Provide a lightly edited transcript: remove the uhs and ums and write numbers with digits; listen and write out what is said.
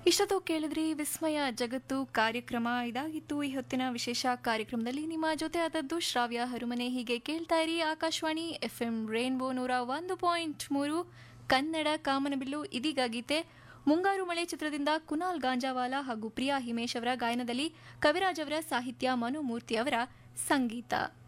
ಇಷ್ಟೊತ್ತು ಕೇಳಿದ್ರಿ ವಿಸ್ಮಯ ಜಗತ್ತು ಕಾರ್ಯಕ್ರಮ. ಇದಾಗಿತ್ತು ಈ ಹೊತ್ತಿನ ವಿಶೇಷ ಕಾರ್ಯಕ್ರಮದಲ್ಲಿ ನಿಮ್ಮ ಜೊತೆ ಆದದ್ದು ಶ್ರಾವ್ಯ ಹರುಮನೆ. ಹೀಗೆ ಕೇಳ್ತಾ ಇರಿ ಆಕಾಶವಾಣಿ FM ರೇನ್ಬೋ 101.3 ಕನ್ನಡ ಕಾಮನಬಿಲ್ಲು. ಇದೀಗ ಗೀತೆ ಮುಂಗಾರು ಮಳೆ ಚಿತ್ರದಿಂದ ಕುನಾಲ್ ಗಾಂಜಾವಾಲಾ ಹಾಗೂ ಪ್ರಿಯಾ ಹಿಮೇಶ್ ಅವರ ಗಾಯನದಲ್ಲಿ ಕವಿರಾಜ್ ಅವರ ಸಾಹಿತ್ಯ, ಮನೋಮೂರ್ತಿ ಅವರ ಸಂಗೀತ.